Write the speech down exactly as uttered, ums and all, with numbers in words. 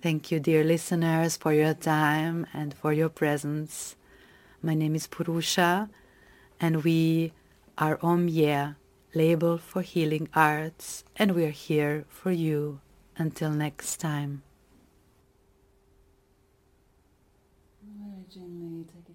Thank you, dear listeners, for your time and for your presence. My name is Purusha, and we are Om Ye, label for healing arts, and we are here for you. Until next time. Very gently take a